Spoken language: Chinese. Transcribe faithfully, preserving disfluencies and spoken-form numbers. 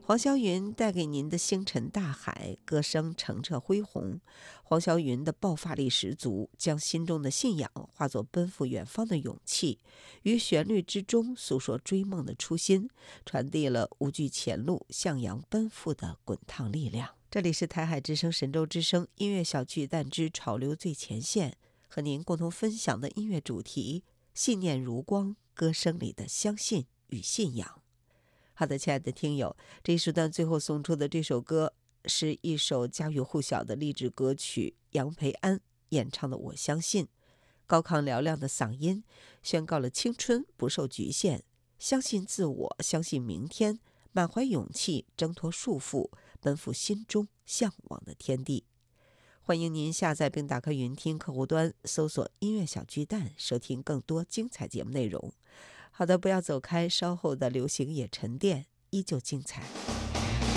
黄霄云带给您的星辰大海，歌声澄澈恢宏。黄霄云的爆发力十足，将心中的信仰化作奔赴远方的勇气，于旋律之中诉说追梦的初心，传递了无惧前路、向阳奔赴的滚烫力量。这里是台海之声神州之声音乐小巨蛋之潮流最前线，和您共同分享的音乐主题：信念如光，歌声里的相信与信仰。好的，亲爱的听友，这一时段最后送出的这首歌是一首家喻户晓的励志歌曲，杨培安演唱的《我相信》。高亢嘹亮的嗓音宣告了青春不受局限，相信自我，相信明天，满怀勇气，挣脱束缚，奔赴心中向往的天地。欢迎您下载并打开云听客户端，搜索音乐小巨蛋，收听更多精彩节目内容。好的，不要走开，稍后的流行也沉淀依旧精彩。